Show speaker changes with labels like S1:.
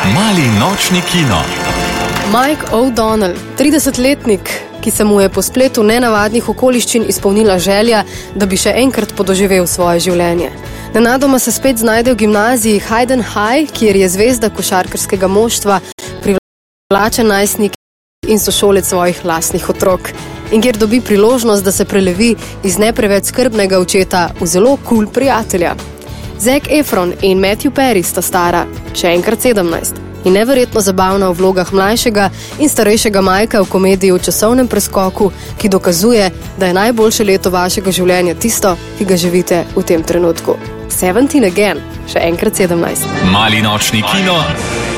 S1: Mali nočni kino.
S2: Mike O'Donnell, 30-letnik, ki se mu je po spletu nenavadnih okoliščin izpolnila želja, da bi še enkrat podoživel svoje življenje. Nenadoma se spet znajde v gimnaziji Hayden High, kjer je zvezda košarkarskega moštva, privlačen najstnik in sošolec svojih lastnih otrok. In kjer dobi priložnost, da se prelevi iz ne preveč skrbnega očeta v zelo cool prijatelja. Zac Efron in Matthew Perry sta stara še enkrat 17 in neverjetno zabavna v vlogah mlajšega in starejšega Mikea v komediji v časovnem preskoku, ki dokazuje, da je najboljše leto vašega življenja tisto, ki ga živite v tem trenutku. 17 again, še enkrat 17.
S1: Mali nočni kino.